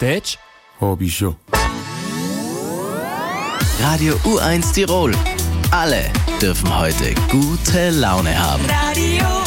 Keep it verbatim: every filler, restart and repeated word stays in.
Verstehst du? Hab ich schon. Radio U eins Tirol. Alle dürfen heute gute Laune haben. Radio